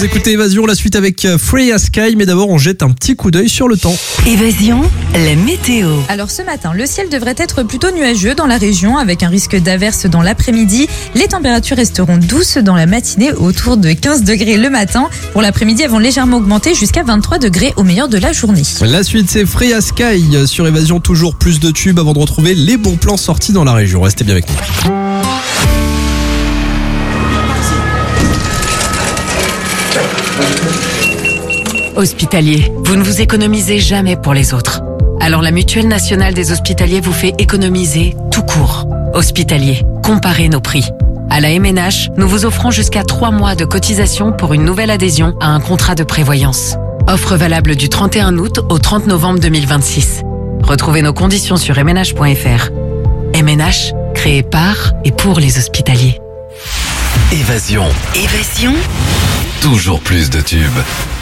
Vous écoutez Évasion, la suite avec Freya Sky, mais d'abord on jette un petit coup d'œil sur le temps. Évasion, la météo. Alors ce matin, le ciel devrait être plutôt nuageux dans la région avec un risque d'averse dans l'après-midi. Les températures resteront douces dans la matinée autour de 15 degrés le matin. Pour l'après-midi, elles vont légèrement augmenter jusqu'à 23 degrés au meilleur de la journée. La suite c'est Freya Sky sur Évasion, toujours plus de tubes avant de retrouver les bons plans sortis dans la région. Restez bien avec nous. Hospitalier, vous ne vous économisez jamais pour les autres. Alors la Mutuelle Nationale des Hospitaliers vous fait économiser tout court. Hospitalier, comparez nos prix. À la MNH, nous vous offrons jusqu'à 3 mois de cotisation pour une nouvelle adhésion à un contrat de prévoyance. Offre valable du 31 août au 30 novembre 2026. Retrouvez nos conditions sur mnh.fr. MNH, créé par et pour les hospitaliers. Évasion. Évasion, Toujours plus de tubes.